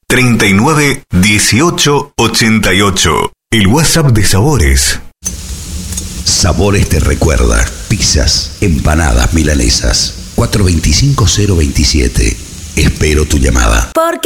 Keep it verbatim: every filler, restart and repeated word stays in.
treinta y nueve, dieciocho, ochenta y ocho. El WhatsApp de Sabores. Sabores te recuerda. Pizzas, empanadas, milanesas. cuatro dos cinco, cero dos siete. Espero tu llamada. Porque